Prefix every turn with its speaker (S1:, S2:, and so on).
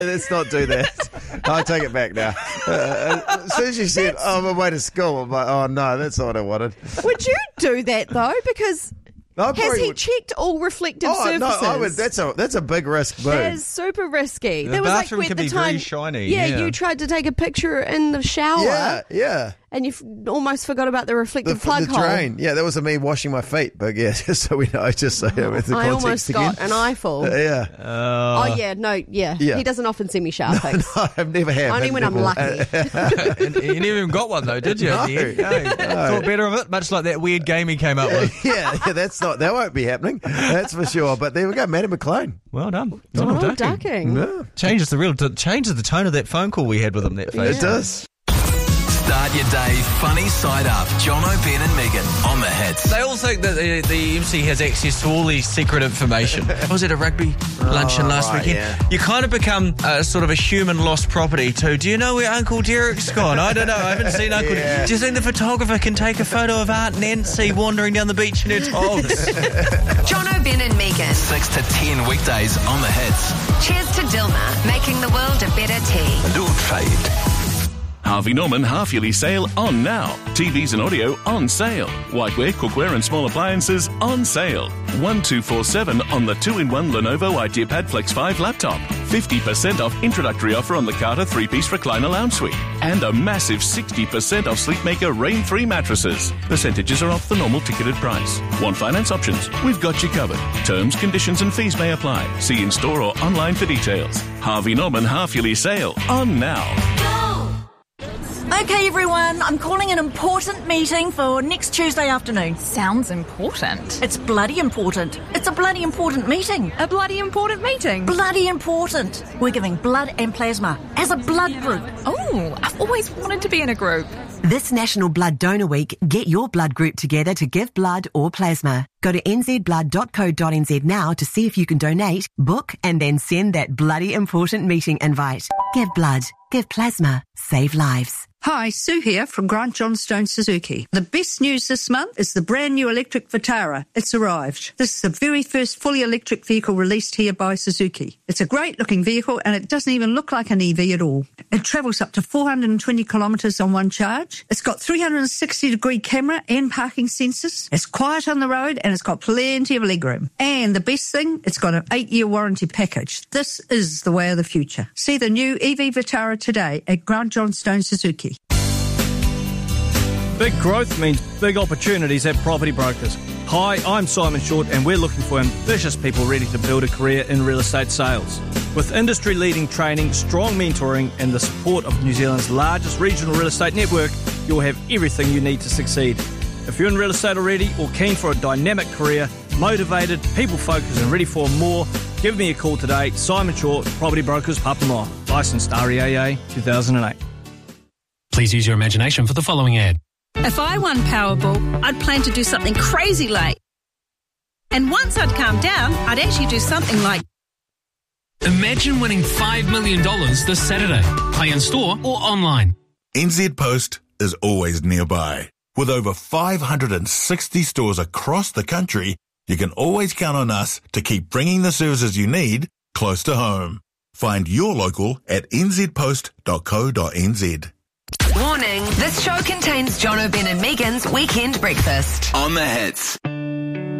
S1: Let's not do that. I take it back now. As soon as you said, I'm on my way to school, I'm like, oh no, that's not what I wanted.
S2: Would you do that though? Because has he checked all reflective surfaces?
S1: No, I would. That's a big risk move.
S2: That is super risky.
S3: The bathroom can be very shiny.
S2: Yeah, you tried to take a picture in the shower.
S1: Yeah.
S2: And you almost forgot about the reflective plug hole.
S1: The drain. Yeah, that wasn't me washing my feet. But yeah, just so we know, with the
S2: I
S1: context
S2: almost
S1: again.
S2: got an eyeful.
S1: Yeah.
S2: He doesn't often send me shower pics.
S1: No, I've never had.
S2: Only when I'm lucky.
S3: You never even got one though, did you?
S1: No.
S3: Thought better of it, much like that weird game he came up with.
S1: Yeah, that won't be happening. That's for sure. But there we go, Matty McLean.
S3: Well done.
S2: Donald ducking.
S1: Yeah.
S3: Changes the tone of that phone call we had with him. That phase.
S1: It does.
S4: Start your day funny side up. John O'Ben and Megan on the Hits.
S3: They all think that the MC has access to all these secret information. I was at a rugby luncheon last weekend.
S1: Yeah.
S3: You kind of become sort of a human lost property too. Do you know where Uncle Derek's gone? I don't know. I haven't seen Uncle Derek. Do you think the photographer can take a photo of Aunt Nancy wandering down the beach in her togs?
S5: John O'Ben and Megan.
S4: 6 to 10 weekdays on the Hits.
S5: Cheers to Dilmah, making the world a better tea.
S4: Don't fade.
S6: Harvey Norman half-yearly sale on now. TVs and audio on sale. Whiteware, cookware and small appliances on sale. 1247 on the 2-in-1 Lenovo IdeaPad Flex 5 laptop. 50% off introductory offer on the Carter 3-piece recliner lounge suite. And a massive 60% off Sleepmaker Rain 3 mattresses. Percentages are off the normal ticketed price. Want finance options? We've got you covered. Terms, conditions and fees may apply. See in-store or online for details. Harvey Norman half-yearly sale on now.
S7: Okay, everyone, I'm calling an important meeting for next Tuesday afternoon.
S8: Sounds important.
S7: It's bloody important. It's a bloody important meeting.
S8: A bloody important meeting?
S7: Bloody important. We're giving blood and plasma as a blood group.
S8: Oh, I've always wanted to be in a group.
S9: This National Blood Donor Week, get your blood group together to give blood or plasma. Go to nzblood.co.nz now to see if you can donate, book, and then send that bloody important meeting invite. Give blood, give plasma, save lives.
S10: Hi, Sue here from Grant Johnstone Suzuki. The best news this month is the brand new electric Vitara. It's arrived. This is the very first fully electric vehicle released here by Suzuki. It's a great looking vehicle and it doesn't even look like an EV at all. It travels up to 420 kilometres on one charge. It's got 360-degree camera and parking sensors. It's quiet on the road and it's got plenty of legroom. And the best thing, it's got an 8-year warranty package. This is the way of the future. See the new EV Vitara today at Grant Johnstone Suzuki.
S11: Big growth means big opportunities at Property Brokers. Hi, I'm Simon Short and we're looking for ambitious people ready to build a career in real estate sales. With industry-leading training, strong mentoring and the support of New Zealand's largest regional real estate network, you'll have everything you need to succeed. If you're in real estate already or keen for a dynamic career, motivated, people-focused and ready for more, give me a call today. Simon Short, Property Brokers, Papamoa. Licensed REAA 2008.
S12: Please use your imagination for the following ad.
S13: If I won Powerball, I'd plan to do something crazy late. And once I'd calm down, I'd actually do something like...
S12: Imagine winning $5 million this Saturday. Play in store or online.
S14: NZ Post is always nearby. With over 560 stores across the country, you can always count on us to keep bringing the services you need close to home. Find your local at nzpost.co.nz.
S5: Warning, this show contains John O'Ben and Megan's Weekend Breakfast.
S4: On the Hits.